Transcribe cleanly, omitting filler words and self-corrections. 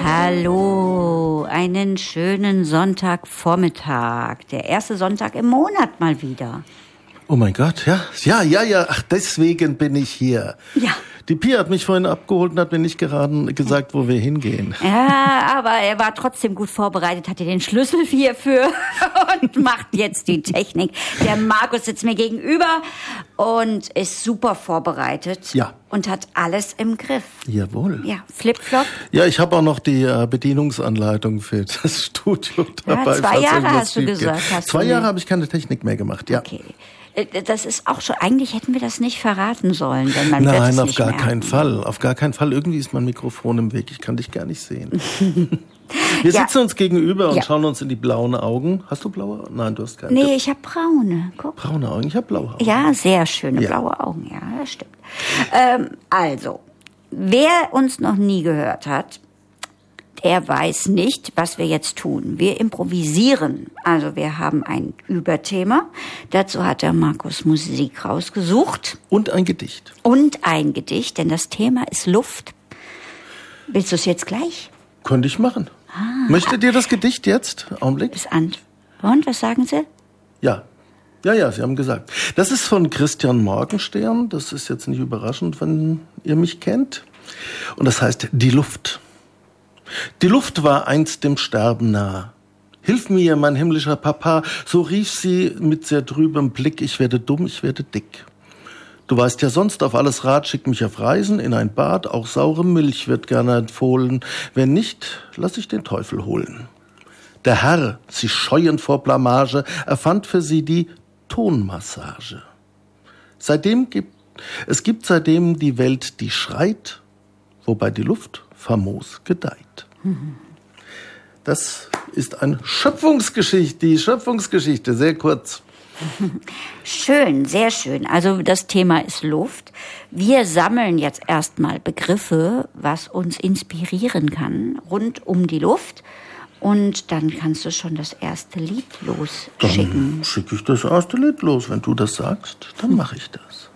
Hallo, einen schönen Sonntagvormittag. Der erste Sonntag im Monat mal wieder. Oh mein Gott, ja. Ach, deswegen bin ich hier. Ja. Die Pia hat mich vorhin abgeholt und hat mir nicht gerade gesagt, wo wir hingehen. Ja, aber er war trotzdem gut vorbereitet, hatte den Schlüssel hierfür und macht jetzt die Technik. Der Markus sitzt mir gegenüber und ist super vorbereitet. Ja. Und hat alles im Griff. Jawohl. Ja, Flipflop. Ja, ich habe auch noch die Bedienungsanleitung für das Studio dabei. Ja, 2 Jahre hast du gesagt. 2 Jahre habe ich keine Technik mehr gemacht, ja. Okay. Das ist auch schon, eigentlich hätten wir das nicht verraten sollen, denn man wird es Nein, nicht auf gar merken. keinen Fall. Auf gar keinen Fall. Irgendwie ist mein Mikrofon im Weg. Ich kann dich gar nicht sehen. Wir sitzen uns gegenüber und schauen uns in die blauen Augen. Hast du blaue Augen? Nein, du hast keine. Nee, ich habe braune. Guck. Braune Augen, ich habe blaue Augen. Ja, sehr schöne blaue Augen. Ja, das stimmt. Also, wer uns noch nie gehört hat, der weiß nicht, was wir jetzt tun. Wir improvisieren. Also wir haben ein Überthema. Dazu hat der Markus Musik rausgesucht. Und ein Gedicht. Und ein Gedicht, denn das Thema ist Luft. Willst du es jetzt gleich? Könnte ich machen. Möchtet ihr das Gedicht jetzt? Augenblick. Bis an. Und, was sagen Sie? Ja. Ja, Sie haben gesagt. Das ist von Christian Morgenstern. Das ist jetzt nicht überraschend, wenn ihr mich kennt. Und das heißt Die Luft. Die Luft war einst dem Sterben nah. Hilf mir, mein himmlischer Papa, so rief sie mit sehr trübem Blick, ich werde dumm, ich werde dick. Du weißt ja sonst auf alles Rat, schick mich auf Reisen, in ein Bad, auch saure Milch wird gerne empfohlen. Wenn nicht, lass ich den Teufel holen. Der Herr, sie scheuen vor Blamage, erfand für sie die Tonmassage. Es gibt seitdem die Welt, die schreit, wobei die Luft famos gedeiht. Das ist eine Schöpfungsgeschichte, die Schöpfungsgeschichte, sehr kurz. Schön, sehr schön. Also das Thema ist Luft. Wir sammeln jetzt erstmal Begriffe, was uns inspirieren kann rund um die Luft. Und dann kannst du schon das erste Lied losschicken. Dann schicke ich das erste Lied los. Wenn du das sagst, dann mache ich das.